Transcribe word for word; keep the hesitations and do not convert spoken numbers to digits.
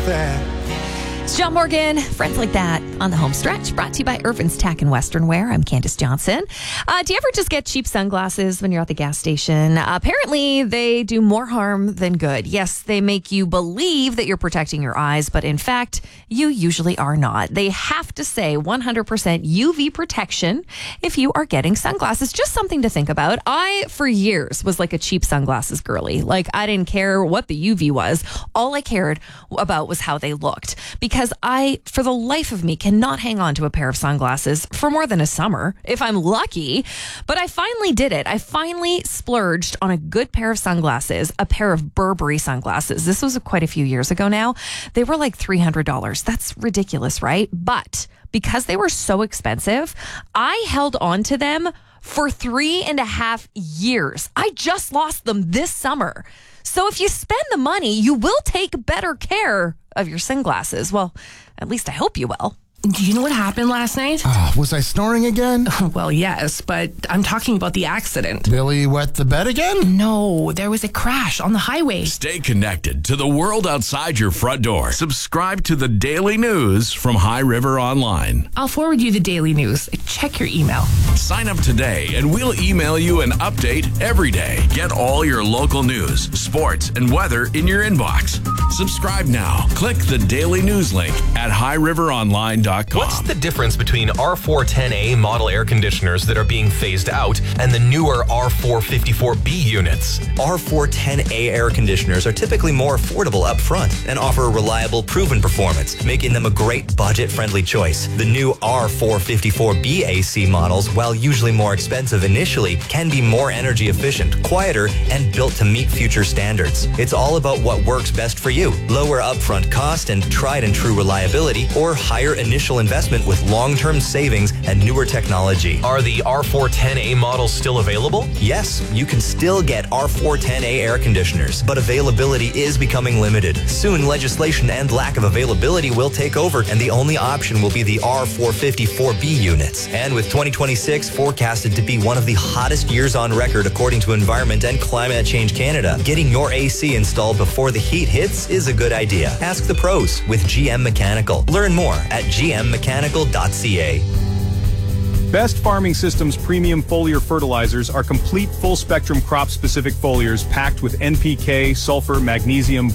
that. It's John Morgan, Friends Like That on the home stretch, brought to you by Irvin's Tack and Western Wear. I'm Candace Johnson. Uh, do you ever just get cheap sunglasses when you're at the gas station? Uh, apparently, they do more harm than good. Yes, they make you believe that you're protecting your eyes, but in fact, you usually are not. They have to say one hundred percent U V protection if you are getting sunglasses. Just something to think about. I, for years, was like a cheap sunglasses girly. Like, I didn't care what the U V was. All I cared about was how they looked. Because Because I, for the life of me, cannot hang on to a pair of sunglasses for more than a summer, if I'm lucky. But I finally did it. I finally splurged on a good pair of sunglasses, a pair of Burberry sunglasses. This was quite a few years ago now. They were like three hundred dollars. That's ridiculous, right? But because they were so expensive, I held on to them for three and a half years. I just lost them this summer. So if you spend the money, you will take better care of your sunglasses. Well, at least I hope you will. Do you know what happened last night? Uh, was I snoring again? Well, yes, but I'm talking about the accident. Billy wet the bed again? No, there was a crash on the highway. Stay connected to the world outside your front door. Subscribe to the daily news from High River Online. I'll forward you the daily news. Check your email. Sign up today and we'll email you an update every day. Get all your local news, sports, and weather in your inbox. Subscribe now. Click the daily news link at high river online dot com. What's the difference between R four ten A model air conditioners that are being phased out and the newer R four fifty-four B units? R four ten A air conditioners are typically more affordable up front and offer reliable, proven performance, making them a great budget-friendly choice. The new R four fifty-four B A C models, while usually more expensive initially, can be more energy efficient, quieter, and built to meet future standards. It's all about what works best for you. Lower upfront cost and tried and true reliability, or higher initial investment with long-term savings and newer technology. Are the R four ten A models still available? Yes, you can still get R four ten A air conditioners, but availability is becoming limited. Soon, legislation and lack of availability will take over, and the only option will be the R four fifty-four B units. And with twenty twenty-six forecasted to be one of the hottest years on record according to Environment and Climate Change Canada, getting your A C installed before the heat hits is a good idea. Ask the pros with G M Mechanical. Learn more at g m mechanical dot c a. Best Farming Systems premium foliar fertilizers are complete full-spectrum crop-specific foliars packed with N P K, sulfur, magnesium,